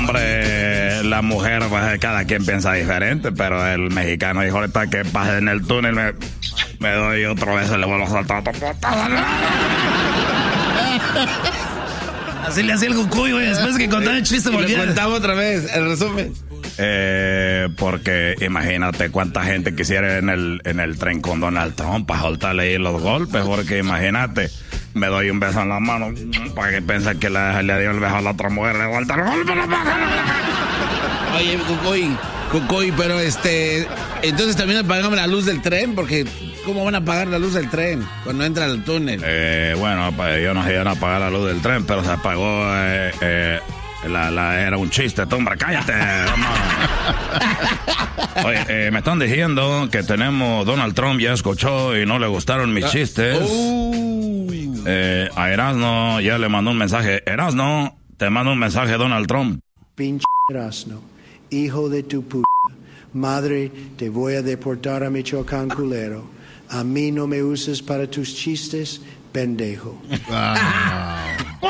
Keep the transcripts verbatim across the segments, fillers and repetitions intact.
hombre, la mujer, pues cada quien piensa diferente, pero el mexicano dijo ahorita que pase en el túnel, me, me doy otra vez, le vuelvo a saltar otra patada. Así le hacía el Cucuy, güey, después que contaba el chiste volvía. Contaba otra vez, el resumen. Eh, porque imagínate cuánta gente quisiera en el, en el tren con Donald Trump para soltarle ahí los golpes, porque imagínate, me doy un beso en la mano para que piense que le, le dio el beso a la otra mujer, le vuelta el golpe en la mano. Oye, Cucuy, Cucuy, pero este, entonces también apagamos la luz del tren, porque ¿cómo van a apagar la luz del tren cuando entra al túnel? Eh, bueno, pues yo no sé iban a apagar la luz del tren, pero se apagó, eh, eh, la, la, era un chiste, tú, hombre, cállate. Oye, eh, me están diciendo que tenemos, Donald Trump ya escuchó y no le gustaron mis chistes. Uh. Eh, a Erasno ya le mandó un mensaje. Erasno, te mando un mensaje, Donald Trump. Pinche Erasno, hijo de tu puta madre, te voy a deportar a Michoacán, culero. A mí no me uses para tus chistes, pendejo. Wow.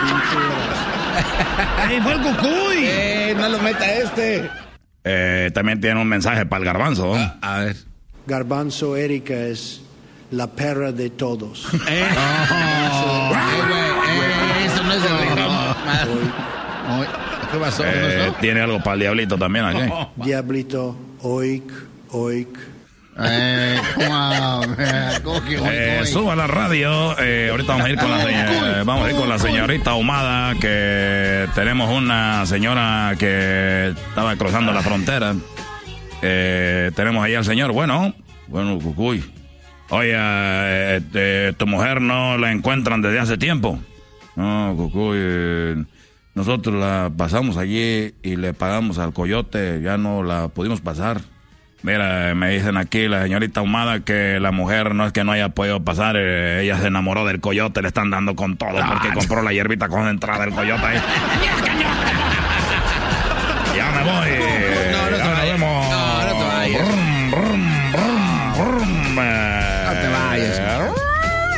¡Ey, fue el Cucuy! Eh, no lo meta este. Eh, también tiene un mensaje para el Garbanzo. A, a ver. Garbanzo Erika es la perra de todos. Eh. Oh, eh, eh, eso no es de Hoy, ¿Qué pasó? Eh, tiene algo para el Diablito también aquí. Diablito, oik, oik. Eh, wow, ¿cómo que hoy, Eh, hoy? suba la radio. Eh, ahorita vamos a ir con la señora, vamos a ir con la señorita Ahumada, que tenemos una señora que estaba cruzando la frontera. Eh, tenemos ahí al señor. Bueno, bueno, Cucuy. Oye, eh, eh, tu mujer no la encuentran desde hace tiempo. No, Cucuy. Eh, nosotros la pasamos allí y le pagamos al coyote. Ya no la pudimos pasar. Mira, me dicen aquí la señorita Ahumada que la mujer no es que no haya podido pasar, eh, ella se enamoró del coyote, le están dando con todo porque compró la hierbita concentrada del coyote ahí. Ya me voy. No, no, no,